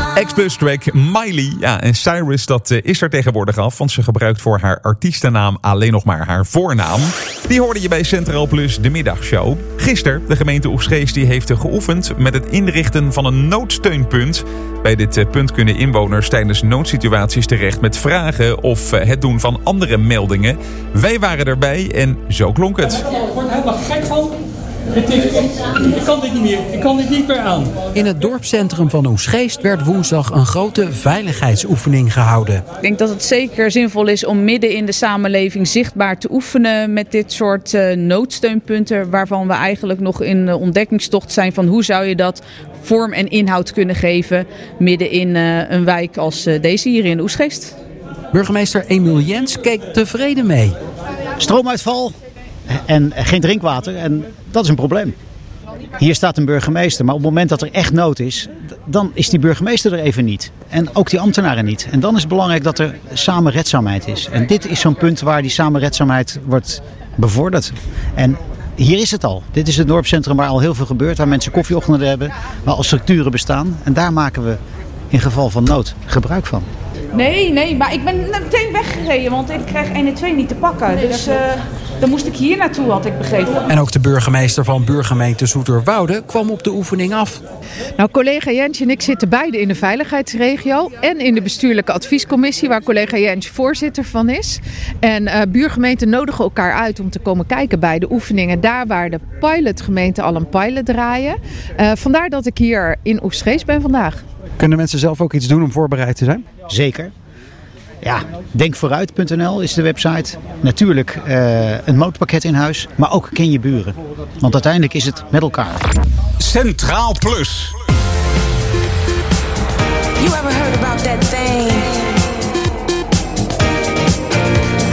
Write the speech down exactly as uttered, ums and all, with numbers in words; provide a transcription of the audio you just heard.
X-Plus track Miley. Ja, en Cyrus, dat uh, is er tegenwoordig af, want ze gebruikt voor haar artiestennaam alleen nog maar haar voornaam. Die hoorde je bij Centraal Plus, de middagshow. Gisteren, de gemeente Oegstgeest, die heeft geoefend met het inrichten van een noodsteunpunt. Bij dit uh, punt kunnen inwoners tijdens noodsituaties terecht met vragen of uh, het doen van andere meldingen. Wij waren erbij en zo klonk het. Ik word er helemaal gek van. Het is, ik kan dit niet meer. Ik kan dit niet meer aan. In het dorpscentrum van Oegstgeest werd woensdag een grote veiligheidsoefening gehouden. Ik denk dat het zeker zinvol is om midden in de samenleving zichtbaar te oefenen met dit soort uh, noodsteunpunten, waarvan we eigenlijk nog in de ontdekkingstocht zijn van hoe zou je dat vorm en inhoud kunnen geven midden in uh, een wijk als uh, deze hier in Oegstgeest. Burgemeester Emiel Jens keek tevreden mee. Stroomuitval en geen drinkwater en dat is een probleem. Hier staat een burgemeester, maar op het moment dat er echt nood is, dan is die burgemeester er even niet. En ook die ambtenaren niet. En dan is het belangrijk dat er samenredzaamheid is. En dit is zo'n punt waar die samenredzaamheid wordt bevorderd. En hier is het al. Dit is het dorpscentrum waar al heel veel gebeurt, waar mensen koffieochtenden hebben, waar al structuren bestaan. En daar maken we in geval van nood gebruik van. Nee, nee, maar ik ben meteen weggereden, want ik krijg één en twee niet te pakken. Dus uh, dan moest ik hier naartoe, had ik begrepen. En ook de burgemeester van buurgemeente Zoeterwoude kwam op de oefening af. Nou, collega Jens en ik zitten beide in de veiligheidsregio en in de bestuurlijke adviescommissie, waar collega Jens voorzitter van is. En uh, buurgemeenten nodigen elkaar uit om te komen kijken bij de oefeningen, daar waar de pilotgemeenten al een pilot draaien. Uh, vandaar dat ik hier in Oegstgeest ben vandaag. Kunnen mensen zelf ook iets doen om voorbereid te zijn? Zeker. Ja, denkvooruit punt n l is de website. Natuurlijk uh, een motorpakket in huis, maar ook ken je buren. Want uiteindelijk is het met elkaar. Centraal Plus.